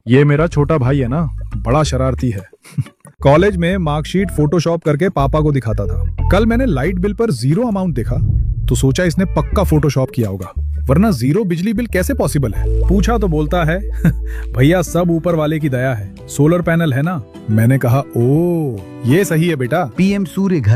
ये मेरा छोटा भाई है ना, बड़ा शरारती है। कॉलेज में मार्कशीट फोटोशॉप करके पापा को दिखाता था। कल मैंने लाइट बिल पर 0 अमाउंट देखा तो सोचा इसने पक्का फोटोशॉप किया होगा, वरना 0 बिजली बिल कैसे पॉसिबल है। पूछा तो बोलता है भैया सब ऊपर वाले की दया है, सोलर पैनल है ना। मैंने कहा ओ ये सही है बेटा। पीएम सूर्य घर